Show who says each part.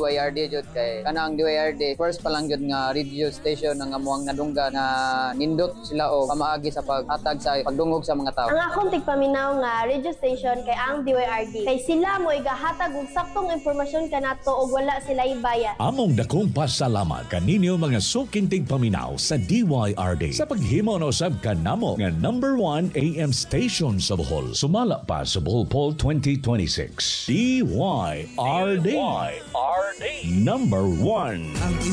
Speaker 1: DYRD jud kay kana ang DYRD first pa lang jud nga radio station nga amuang nadungga nga nindot sila o pamaagi sa paghatag sa pagdungog sa mga tao.
Speaker 2: Ang akong tigpaminaw nga radio station kay ang DYRD kay sila mo igahatag og saktong impormasyon kanato og wala sila ibayad.
Speaker 3: Among dakong pasalamat kaninyo mga suking tigpaminaw sa DYRD sa paghimo na usab kanamo nga number 1 AM station sa Bohol. Sumala pa sa Bohol Poll 2026. DYRD. Number 1.
Speaker 4: Ang